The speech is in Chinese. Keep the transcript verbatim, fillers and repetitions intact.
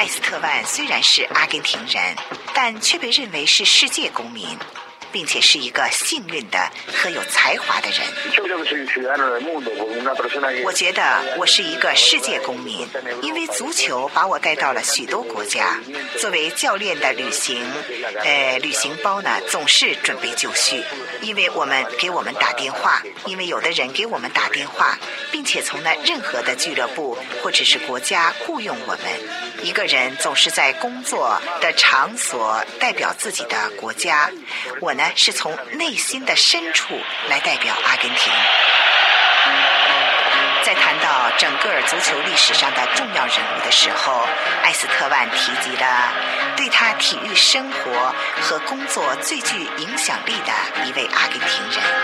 斯特万虽然是阿根廷人，但却被认为是世界公民，并且是一个幸运的和有才华的人。我觉得我是一个世界公民，因为足球把我带到了许多国家。作为教练的旅行，呃，旅行包呢总是准备就绪，因为我们给我们打电话，因为有的人给我们打电话，并且从那任何的俱乐部或者是国家雇佣我们。一个人总是在工作的场所代表自己的国家，我呢是从内心的深处来代表阿根廷。在谈到整个足球历史上的重要人物的时候，艾斯特万提及了对他体育生活和工作最具影响力的一位阿根廷人。